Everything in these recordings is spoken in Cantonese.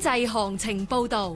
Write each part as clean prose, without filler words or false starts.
濟行情報導。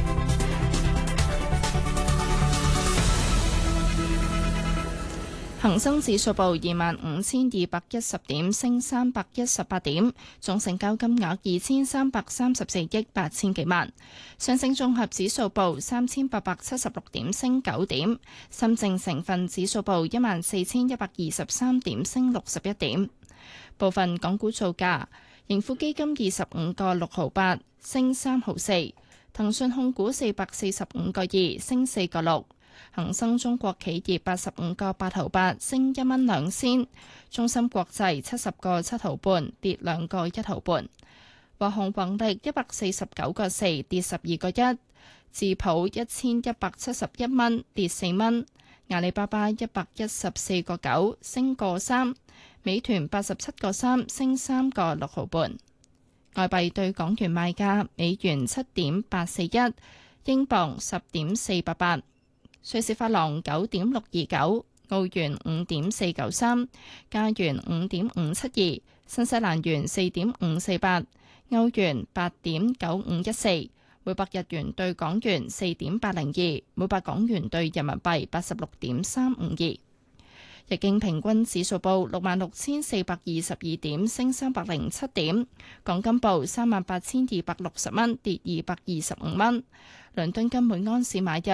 恒生指數報25,210點，升318點，總成交金額2334億8千幾萬。上證綜合指數報3876點，升9點。深證成分指數報14,123點，升61點。部分港股造價：盈富基金25個6毫8，升3毫4；騰訊控股445個2，升4個6。恒生中國企業85個8毫8，升1蚊2仙；中芯國際70個7毫半，跌2個1毫半；華虹宏力149個4，跌12個1；智普1171蚊，跌4蚊；阿里巴巴114個9，升個3；美團87個3，升3個6毫半。外幣對港元賣價：美元7.841，英鎊10.488。瑞士法郎9.629，澳元5.493，加元5.572，新西蘭元4.548，歐元8.9514，每百日元對港元4.802，每百港元對人民幣86.352。日經平均指數報66,422點，升307點。港金報38,260蚊，跌225蚊。倫敦金每安士買入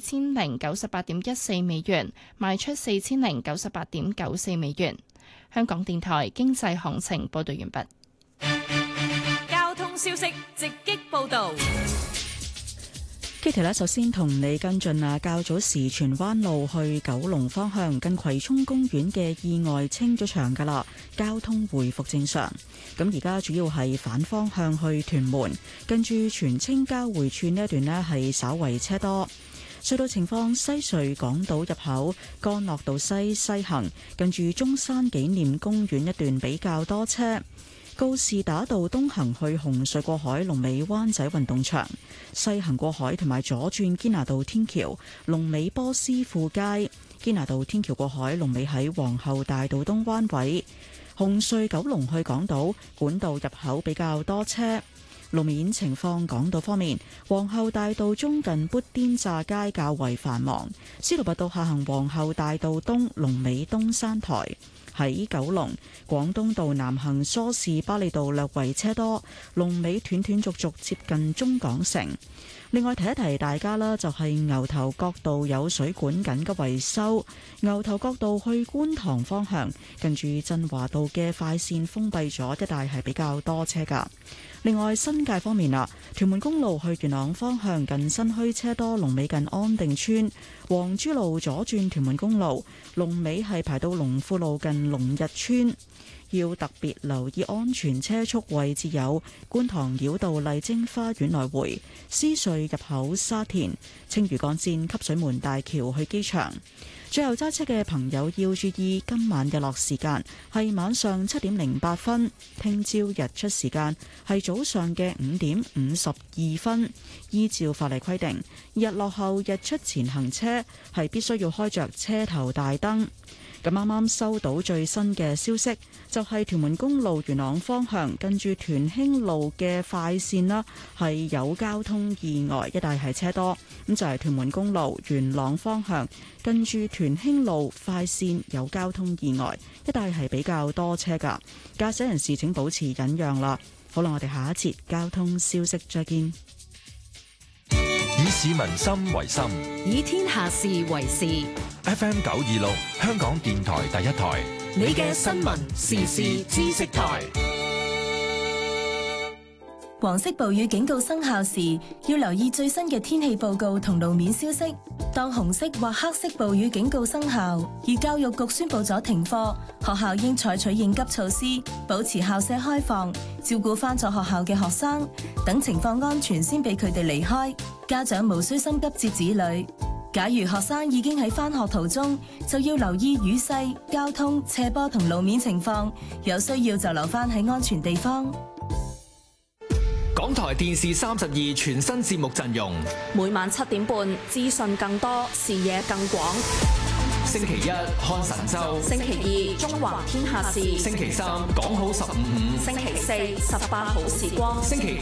4098.14美元，賣出4098.94美元。香港電台經濟行情報道完畢。 交通消息直擊報道。 Kitty 咧，首先同你跟進較早時荃灣路去九龍方向近葵涌公園嘅意外清咗場㗎啦，交通回復正常。咁而家主要係反方向去屯門，跟住荃青交匯處呢一段呢係稍為車多。隧道情況：西隧港島入口干諾道西行，跟住中山紀念公園一段比較多車。告士打道東行去紅隧過海，龍尾灣仔運動場；西行過海同埋左轉堅拿道天橋，龍尾波斯富街。堅拿道天橋過海，龍尾喺皇后大道東彎位。紅隧九龍去港島管道入口比較多車。路面情況：港島方面，皇后大道中近砵甸乍街較為繁忙；司徒拔道下行皇后大道東，龍尾東山台。喺九龍廣東道南行梳士巴利道略為車多，龍尾斷斷續續接近中港城。另外提一提大家啦，就係牛頭角道有水管緊急維修，牛頭角道去觀塘方向近住振華道嘅快線封閉咗，一帶係比較多車噶。另外新界方面啦，屯門公路去元朗方向近新墟車多，龍尾近安定村；黃珠路左轉屯門公路，龍尾係排到龍富路近龍日村。要特別留意安全車速位置有觀塘繞道麗晶花園來回、獅隧入口沙田、青嶼幹線汲水門大橋去機場。最後揸車嘅朋友要注意，今晚日落時間係晚上7:08分，聽朝日出時間係早上嘅5:52。依照法例規定，日落後日出前行車係必須要開着車頭大燈。咁啱啱收到最新嘅消息，就係屯門公路元朗方向近住屯興路嘅快線啦，係有交通意外，一帶係車多。咁就係屯門公路元朗方向近住屯興路快線有交通意外，一帶係比較多車噶，駕駛人士請保持忍讓啦。好啦，我哋下一節交通消息再見。 以市民心為心， 以天下事為事。 FM 926，香港電台第一台， 你嘅新聞時事知識台。 黃色暴雨警告生效時，要留意最新嘅天氣報告同路面消息。當紅色或黑色暴雨警告生效，而教育局宣布咗停課，學校應採取應急措施，保持校舍開放，照顧返咗學校嘅學生，等情況安全先俾佢哋離開。家長無需心急接子女。假如學生已經喺返學途中，就要留意雨勢、交通、斜坡同路面情況，有需要就留返喺安全地方。 港台電視32全新節目陣容， 每晚7點半，資訊更多，視野更廣。 星期一看神州， 星期二中華天下事， 星期三講好15， 星期四18好時光， 星期